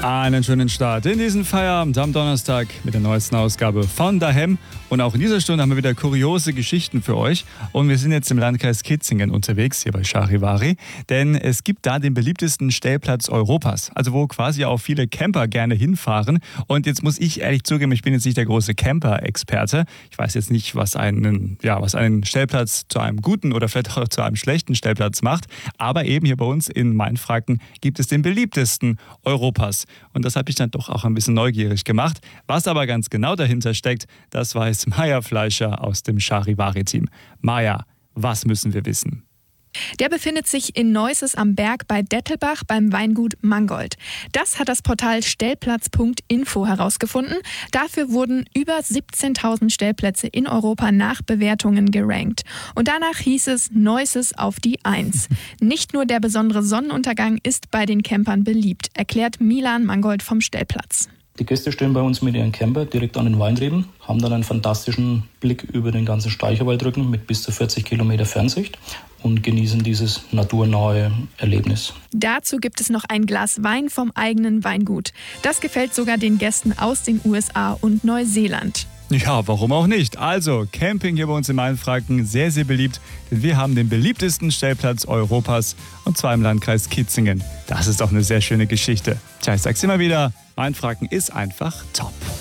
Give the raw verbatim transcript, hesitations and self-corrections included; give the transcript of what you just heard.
Einen schönen Start in diesen Feierabend am Donnerstag mit der neuesten Ausgabe von Daheim. Und auch in dieser Stunde haben wir wieder kuriose Geschichten für euch. Und wir sind jetzt im Landkreis Kitzingen unterwegs, hier bei Charivari. Denn es gibt da den beliebtesten Stellplatz Europas. Also wo quasi auch viele Camper gerne hinfahren. Und jetzt muss ich ehrlich zugeben, ich bin jetzt nicht der große Camper-Experte. Ich weiß jetzt nicht, was einen, ja, was einen Stellplatz zu einem guten oder vielleicht auch zu einem schlechten Stellplatz macht. Aber eben hier bei uns in Mainfranken gibt es den beliebtesten Europas. Und das hat mich dann doch auch ein bisschen neugierig gemacht. Was aber ganz genau dahinter steckt, das weiß Maja Fleischer aus dem Charivari-Team. Maja, was müssen wir wissen? Der befindet sich in Neusses am Berg bei Dettelbach beim Weingut Mangold. Das hat das Portal stellplatz punkt info herausgefunden. Dafür wurden über siebzehntausend Stellplätze in Europa nach Bewertungen gerankt. Und danach hieß es Neusses auf die Eins. Nicht nur der besondere Sonnenuntergang ist bei den Campern beliebt, erklärt Milan Mangold vom Stellplatz. Die Gäste stehen bei uns mit ihren Camper direkt an den Weinreben, haben dann einen fantastischen Blick über den ganzen Steicherwaldrücken mit bis zu vierzig Kilometer Fernsicht und genießen dieses naturnahe Erlebnis. Dazu gibt es noch ein Glas Wein vom eigenen Weingut. Das gefällt sogar den Gästen aus den U S A und Neuseeland. Ja, warum auch nicht? Also, Camping hier bei uns in Mainfranken, sehr, sehr beliebt, denn wir haben den beliebtesten Stellplatz Europas und zwar im Landkreis Kitzingen. Das ist doch eine sehr schöne Geschichte. Tja, ich sag's immer wieder, Mainfranken ist einfach top.